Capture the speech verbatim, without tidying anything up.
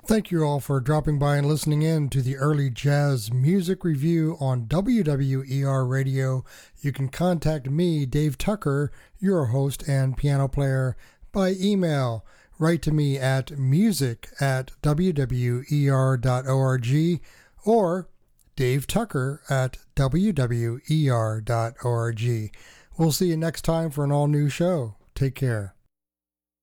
Thank you all for dropping by and listening in to the Early Jazz Music Review on W W E R Radio. You can contact me, Dave Tucker, your host and piano player, by email. Write to me at music at w w e r dot org or Dave Tucker at w w e r dot org. We'll see you next time for an all-new show. Take care.